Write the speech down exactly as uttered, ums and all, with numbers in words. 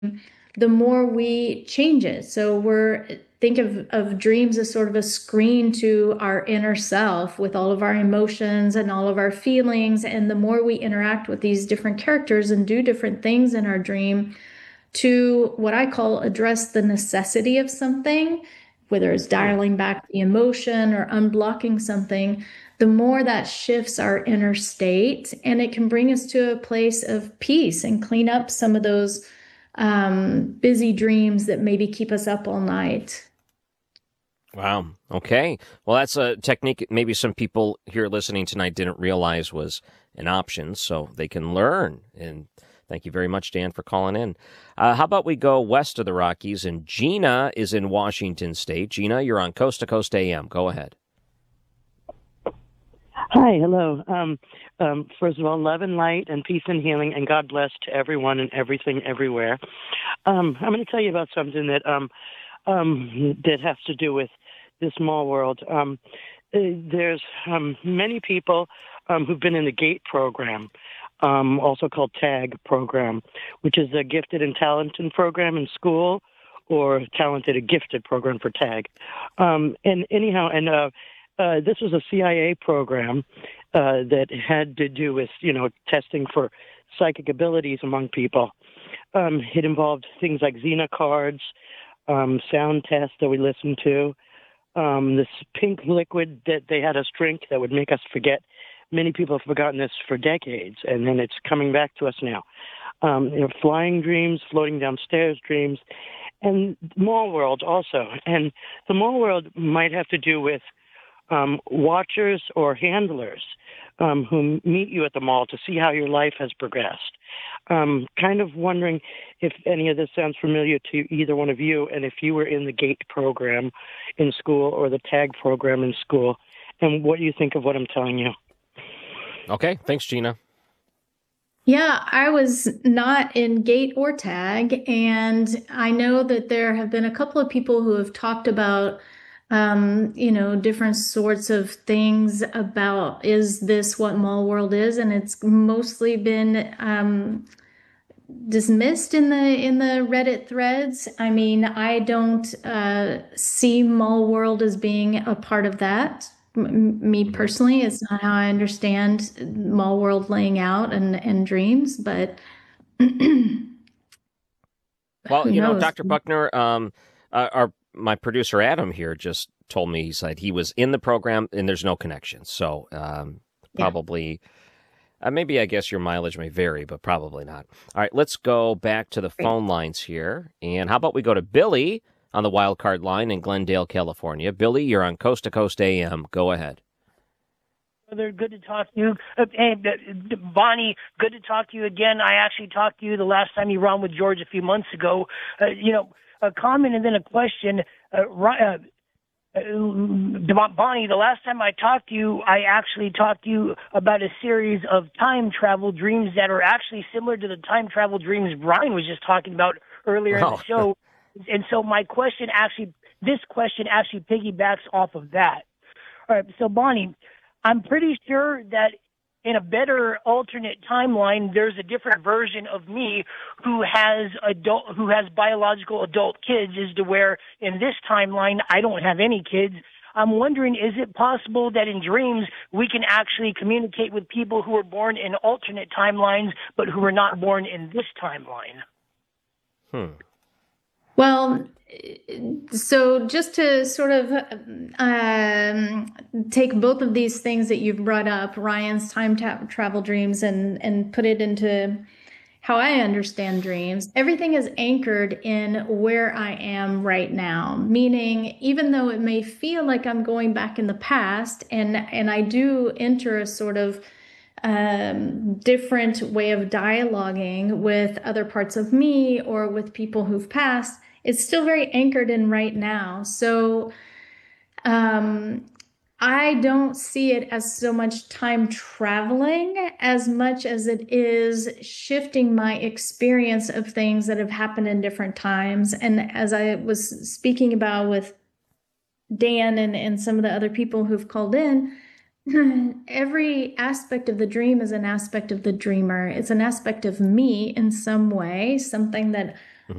the more we change it. So we're think of, of dreams as sort of a screen to our inner self with all of our emotions and all of our feelings. And the more we interact with these different characters and do different things in our dream to what I call address the necessity of something, whether it's dialing back the emotion or unblocking something, the more that shifts our inner state, and it can bring us to a place of peace and clean up some of those um, busy dreams that maybe keep us up all night. Wow. Okay. Well, that's a technique maybe some people here listening tonight didn't realize was an option, so they can learn. And thank you very much, Dan, for calling in. Uh, how about we go west of the Rockies, and Gina is in Washington State. Gina, you're on Coast to Coast A M. Go ahead. Hi, hello. Um, um, first of all, love and light and peace and healing, and God bless to everyone and everything everywhere. Um, I'm going to tell you about something that um, um, that has to do with this small world. Um, uh, there's um, many people um, who've been in the GATE program, um, also called TAG program, which is a gifted and talented program in school, or talented and gifted program for TAG. Um, and anyhow, and uh, uh, this was a C I A program uh, that had to do with, you know, testing for psychic abilities among people. Um, it involved things like Xena cards, um, sound tests that we listened to, um, this pink liquid that they had us drink that would make us forget. Many people have forgotten this for decades, and then it's coming back to us now. Um, you know, flying dreams, floating downstairs dreams, and mall world also. And the mall world might have to do with um, watchers or handlers um, who meet you at the mall to see how your life has progressed. Um, kind of wondering if any of this sounds familiar to either one of you, and if you were in the GATE program in school or the TAG program in school, and what you think of what I'm telling you. Okay, thanks, Gina. Yeah, I was not in GATE or TAG, and I know that there have been a couple of people who have talked about, um, you know, different sorts of things about, is this what mall world is? And it's mostly been um, dismissed in the in the Reddit threads. I mean, I don't uh, see mall world as being a part of that. M- me personally, it's not how I understand mall world laying out and and dreams, but Well, who you know, knows? Doctor Buckner, um, uh, our my producer Adam here just told me, he said he was in the program and there's no connection. So um, Yeah. probably, uh, maybe I guess your mileage may vary, but probably not. All right, let's go back to the Right. phone lines here. And how about we go to Billy on the wild card line in Glendale, California. Billy, you're on Coast to Coast A M. Go ahead. Brother, good to talk to you. Uh, And uh, Bonnie, good to talk to you again. I actually talked to you the last time you were on with George a few months ago. Uh, you know, a comment and then a question. Uh, Ri- uh, uh, Bonnie, the last time I talked to you, I actually talked to you about a series of time travel dreams that are actually similar to the time travel dreams Brian was just talking about earlier in Oh. the show. And so my question actually, this question actually piggybacks off of that. All right, so Bonnie, I'm pretty sure that in a better alternate timeline, there's a different version of me who has adult, who has biological adult kids, as to where in this timeline I don't have any kids. I'm wondering, is it possible that in dreams we can actually communicate with people who were born in alternate timelines, but who were not born in this timeline? Hmm. Well, so just to sort of um, take both of these things that you've brought up, Ryan's time ta- travel dreams, and and put it into how I understand dreams, everything is anchored in where I am right now. Meaning, even though it may feel like I'm going back in the past, and and I do enter a sort of um, different way of dialoguing with other parts of me or with people who've passed, it's still very anchored in right now. So um, I don't see it as so much time traveling as much as it is shifting my experience of things that have happened in different times. And as I was speaking about with Dan and, and some of the other people who've called in, every aspect of the dream is an aspect of the dreamer. It's an aspect of me in some way, something that